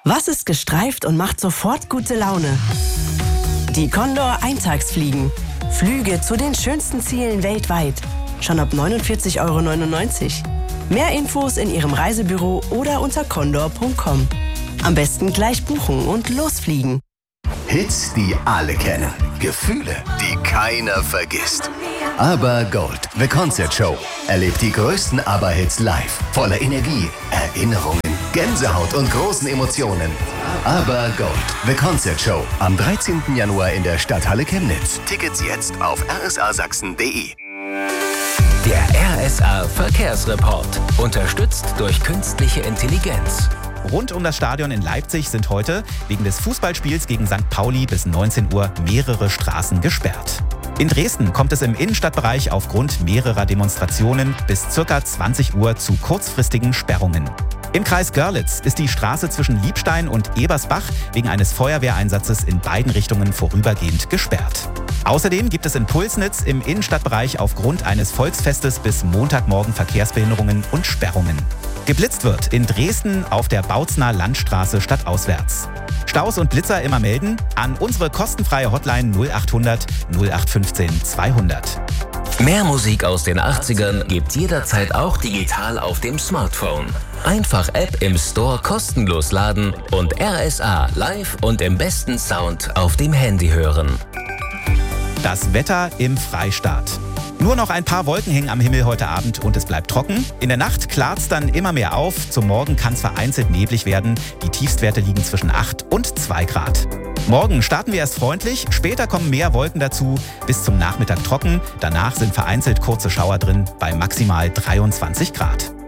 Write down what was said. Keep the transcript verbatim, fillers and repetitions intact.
Was ist gestreift und macht sofort gute Laune? Die Condor Eintagsfliegen. Flüge zu den schönsten Zielen weltweit. Schon ab neunundvierzig Euro neunundneunzig. Mehr Infos in Ihrem Reisebüro oder unter condor punkt com. Am besten gleich buchen und losfliegen. Hits, die alle kennen. Gefühle, die keiner vergisst. Aber Gold, The Concert Show. Erlebt die größten ABBA-Hits live. Voller Energie, Erinnerungen, Gänsehaut und großen Emotionen. Aber Gold, The Concert Show. Am dreizehnten Januar in der Stadthalle Chemnitz. Tickets jetzt auf r s a sachsen punkt d e. Der R S A Verkehrsreport. Unterstützt durch künstliche Intelligenz. Rund um das Stadion in Leipzig sind heute wegen des Fußballspiels gegen Sankt Pauli bis neunzehn Uhr mehrere Straßen gesperrt. In Dresden kommt es im Innenstadtbereich aufgrund mehrerer Demonstrationen bis ca. zwanzig Uhr zu kurzfristigen Sperrungen. Im Kreis Görlitz ist die Straße zwischen Liebstein und Ebersbach wegen eines Feuerwehreinsatzes in beiden Richtungen vorübergehend gesperrt. Außerdem gibt es in Pulsnitz im Innenstadtbereich aufgrund eines Volksfestes bis Montagmorgen Verkehrsbehinderungen und Sperrungen. Geblitzt wird in Dresden auf der Bautzner Landstraße stadtauswärts. Staus und Blitzer immer melden an unsere kostenfreie Hotline null achthundert null acht fünfzehn zweihundert. Mehr Musik aus den achtzigern gibt's jederzeit auch digital auf dem Smartphone. Einfach App im Store kostenlos laden und R S A live und im besten Sound auf dem Handy hören. Das Wetter im Freistaat. Nur noch ein paar Wolken hängen am Himmel heute Abend und es bleibt trocken. In der Nacht klart's dann immer mehr auf. Zum Morgen kann es vereinzelt neblig werden. Die Tiefstwerte liegen zwischen acht und zwei Grad. Morgen starten wir erst freundlich, später kommen mehr Wolken dazu. Bis zum Nachmittag trocken. Danach sind vereinzelt kurze Schauer drin bei maximal dreiundzwanzig Grad.